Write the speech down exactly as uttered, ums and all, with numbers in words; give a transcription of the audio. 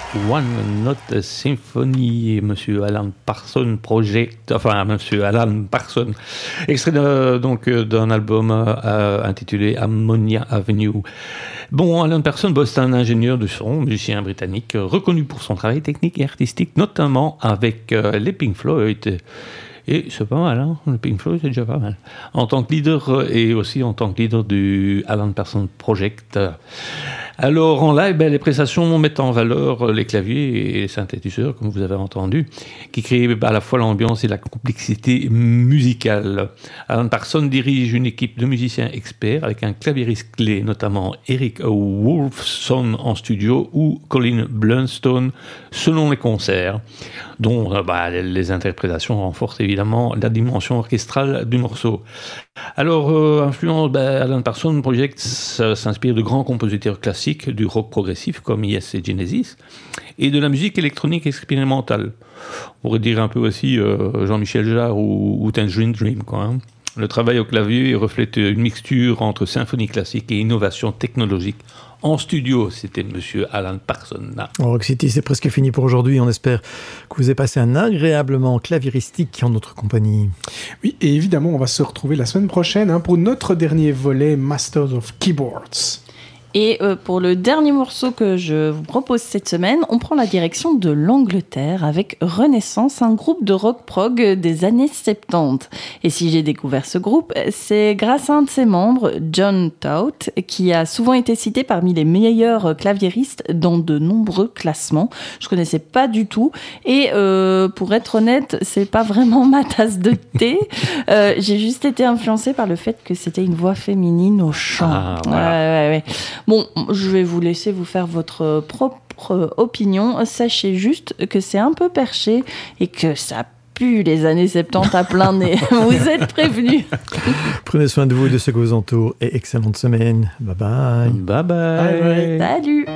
One Note Symphony, Monsieur Alan Parsons Project, enfin Monsieur Alan Parsons, extrait de, donc d'un album euh, intitulé Ammonia Avenue. Bon, Alan Parsons bosse un ingénieur de son, musicien britannique, reconnu pour son travail technique et artistique, notamment avec euh, les Pink Floyd. Et c'est pas mal, hein, le Pink Floyd, c'est déjà pas mal. En tant que leader et aussi en tant que leader du Alan Parsons Project. Alors en live, ben, les prestations mettent en valeur les claviers et les synthétiseurs, comme vous avez entendu, qui créent à la fois l'ambiance et la complexité musicale. Alan Parsons dirige une équipe de musiciens experts avec un claviériste clé, notamment Eric Wolfson en studio ou Colin Blunstone selon les concerts, dont bah, les interprétations renforcent évidemment la dimension orchestrale du morceau. Alors, euh, influence, ben, Alan Parsons Project s'inspire de grands compositeurs classiques du rock progressif comme Yes et Genesis et de la musique électronique expérimentale. On pourrait dire un peu aussi euh, Jean-Michel Jarre ou, ou Tangerine Dream, quoi, hein. Le travail au clavier reflète une mixture entre symphonie classique et innovation technologique. En studio, c'était Monsieur Alan Parsons. Rock City, c'est presque fini pour aujourd'hui. On espère que vous avez passé un agréable moment claviéristique en notre compagnie. Oui, et évidemment, on va se retrouver la semaine prochaine hein, pour notre dernier volet Masters of Keyboards. Et euh, pour le dernier morceau que je vous propose cette semaine, on prend la direction de l'Angleterre avec Renaissance, un groupe de rock prog des années soixante-dix. Et si j'ai découvert ce groupe, c'est grâce à un de ses membres, John Tout, qui a souvent été cité parmi les meilleurs claviéristes dans de nombreux classements. Je connaissais pas du tout. Et euh, pour être honnête, c'est pas vraiment ma tasse de thé. euh, j'ai juste été influencée par le fait que c'était une voix féminine au chant. Ah, voilà. Ouais, ouais, ouais. Bon, je vais vous laisser vous faire votre propre opinion. Sachez juste que c'est un peu perché et que ça pue les années soixante-dix à plein nez. Vous êtes prévenus. Prenez soin de vous et de ceux qui vous entourent et excellente semaine. Bye bye. Bye bye. Salut.